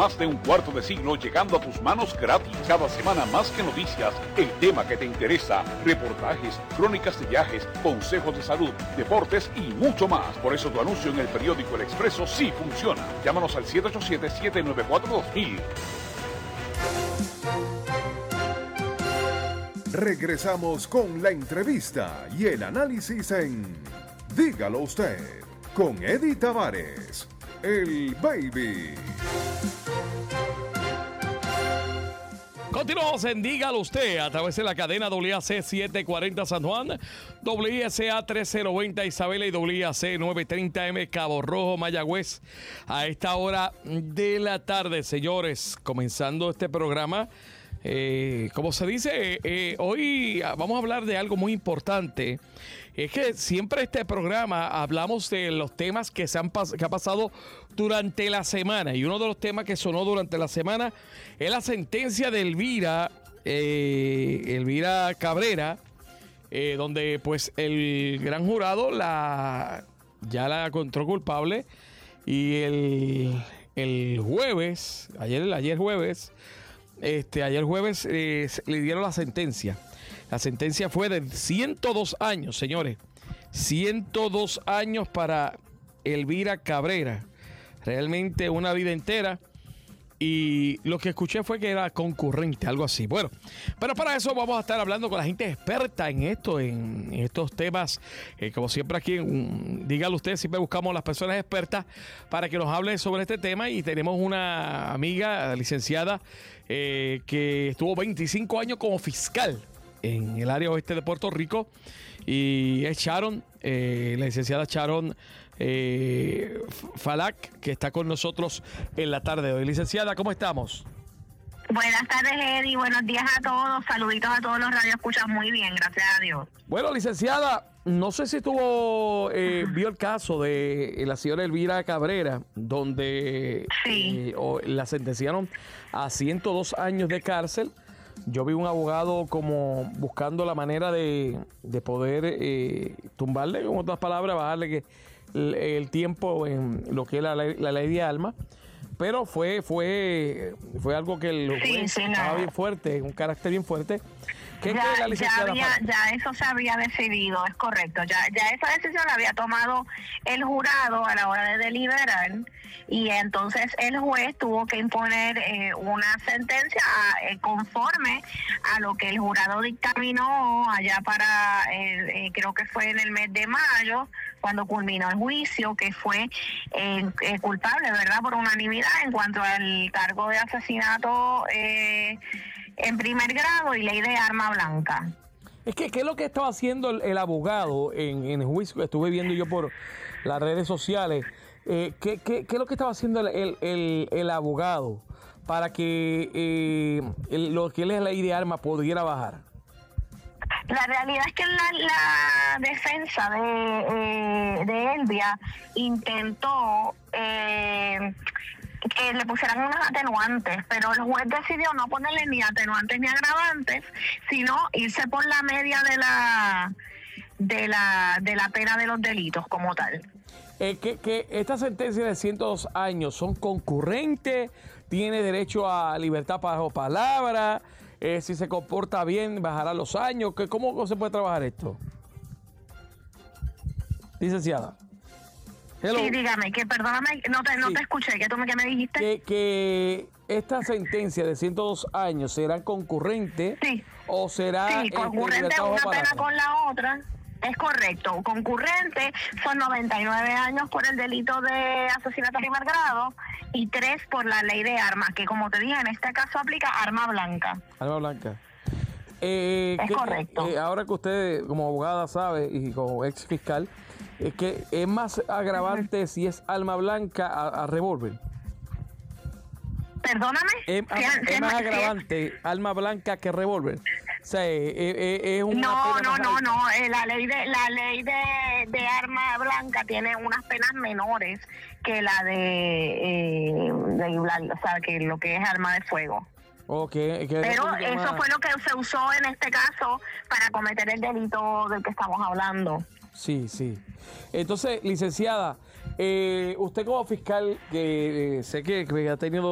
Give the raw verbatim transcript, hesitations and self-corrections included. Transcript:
más de un cuarto de siglo llegando a tus manos gratis. Cada semana más que noticias, el tema que te interesa, reportajes, crónicas de viajes, consejos de salud, deportes y mucho más. Por eso tu anuncio en el periódico El Expreso sí funciona. Llámanos al siete ocho siete, siete nueve cuatro, dos mil. Regresamos con la entrevista y el análisis en Dígalo Usted, con Eddie Tavares, el Baby. Continuamos en Dígalo Usted a través de la cadena W A C setecientos cuarenta San Juan, W S A trece noventa Isabela y W A C novecientos treinta M Cabo Rojo, Mayagüez. A esta hora de la tarde, señores, comenzando este programa. Eh, como se dice, eh, hoy vamos a hablar de algo muy importante. Es que siempre este programa hablamos de los temas que se han pas- que ha pasado durante la semana, y uno de los temas que sonó durante la semana es la sentencia de Elvira eh, Elvira Cabrera, eh, donde pues el gran jurado la ya la encontró culpable, y el, el jueves ayer ayer jueves Este, ayer jueves eh, le dieron la sentencia. La sentencia fue de ciento dos años, señores. ciento dos años para Elvira Cabrera. Realmente una vida entera. Y lo que escuché fue que era concurrente, algo así. Bueno, pero para eso vamos a estar hablando con la gente experta en esto, en, en estos temas. Eh, como siempre aquí, en, dígalo usted, siempre buscamos las personas expertas para que nos hablen sobre este tema. Y tenemos una amiga licenciada eh, que estuvo veinticinco años como fiscal en el área oeste de Puerto Rico. Y es Sharon, eh, la licenciada Sharon eh, Falak, que está con nosotros en la tarde de hoy. Licenciada, ¿cómo estamos? Buenas tardes, Eddie. Buenos días a todos. Saluditos a todos los radioescuchas. Muy bien, gracias a Dios. Bueno, licenciada, no sé si tuvo, eh, vio el caso de la señora Elvira Cabrera, donde sí. eh, o, la sentenciaron a ciento dos años de cárcel. Yo vi un abogado como buscando la manera de, de poder eh, tumbarle, con otras palabras, bajarle que el, el tiempo en lo que es la, la ley de armas. Pero fue fue fue algo que el sí, juez sí, estaba no. bien fuerte, un carácter bien fuerte. ¿Qué ya, cree la licenciada? Ya, había, ya eso se había decidido, es correcto. Ya, ya esa decisión la había tomado el jurado a la hora de deliberar, y entonces el juez tuvo que imponer eh, una sentencia eh, conforme a lo que el jurado dictaminó allá para, eh, eh, creo que fue en el mes de mayo, cuando culminó el juicio, que fue eh, eh, culpable, ¿verdad?, por unanimidad en cuanto al cargo de asesinato eh, en primer grado y ley de arma blanca. Es que, ¿qué es lo que estaba haciendo el, el abogado en, en el juicio que estuve viendo yo por las redes sociales? Eh, ¿qué, qué, ¿Qué es lo que estaba haciendo el, el, el, el abogado para que eh, el, lo que es la ley de armas pudiera bajar? La realidad es que la, la defensa de, eh, de Elvia intentó eh, que le pusieran unas atenuantes, pero el juez decidió no ponerle ni atenuantes ni agravantes, sino irse por la media de la de la de la pena de los delitos como tal. Eh, que, que esta sentencia de ciento dos años son concurrentes, tiene derecho a libertad bajo palabra, eh, si se comporta bien bajará los años. ¿Qué, ¿Cómo se puede trabajar esto? Licenciada. Hello. Sí, dígame, que perdóname, no te, no Sí. te escuché, ¿qué tú me, qué me dijiste? Que, que esta sentencia de ciento dos años será concurrente Sí. o será Sí, este, concurrente libertad bajo una pena palabra. con la otra. Es correcto. Concurrente son noventa y nueve años por el delito de asesinato en primer grado y tres por la ley de armas, que como te dije, en este caso aplica arma blanca. Arma blanca. Eh, Es que, correcto. eh, ahora que usted como abogada sabe y como ex fiscal, es que es más agravante si es arma blanca a, a revólver. Perdóname. Es, Si- es si- más si- agravante arma blanca que revólver. O sea, eh, eh, es una No, pena no, más no, alta. no. eh, La ley de la ley de, de arma blanca tiene unas penas menores que la de, eh, de la- o sea, que lo que es arma de fuego. Okay, que Pero un poquito eso más- fue lo que se usó en este caso para cometer el delito del que estamos hablando. Sí, sí. Entonces, licenciada, eh, usted como fiscal, que eh, sé que, que ha tenido